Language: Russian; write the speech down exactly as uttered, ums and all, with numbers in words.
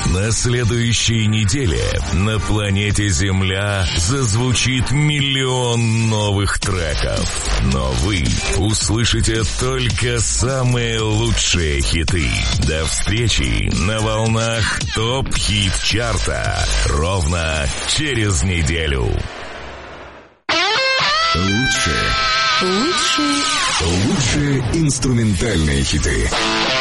На следующей неделе на планете Земля зазвучит миллион новых треков. Но вы услышите только самые лучшие хиты. До встречи на волнах ТОП-хит-чарта ровно через неделю. Лучшие, лучшие, лучшие инструментальные хиты.